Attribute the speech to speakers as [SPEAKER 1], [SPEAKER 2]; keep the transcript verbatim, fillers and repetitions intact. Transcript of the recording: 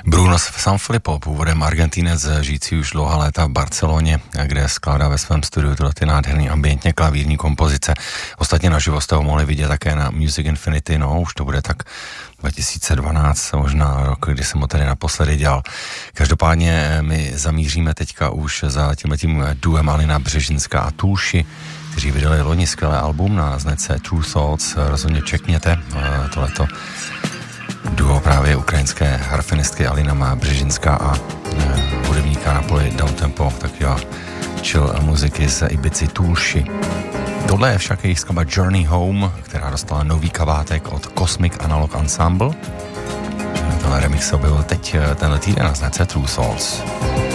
[SPEAKER 1] Bruno Sanfilippo, původem Argentínec, žijící už dlouhá léta v Barceloně, kde skládá ve svém studiu tyhle ty nádherný ambientně klavírní kompozice. Ostatně naživo jste ho mohli vidět také na Music Infinity, no už to bude tak dva tisíce dvanáct, možná rok, kdy jsem ho tady naposledy dělal. Každopádně my zamíříme teďka už za tímhletím duem Alina Břežinská a Tulši, kteří vydali loni skvělé album na značce True Thoughts. Rozhodně čekněte tohleto duo právě ukrajinské harfenistky Alina Břežinská a hudebníka na poli downtempo, taková chill muziky z Ibizy Tulši. Tohle je však jejich skladba Journey Home, která dostala nový kabátek od Cosmic Analog Ensemble. Tenhle remix se objevil teď tenhle týden na značce True Souls.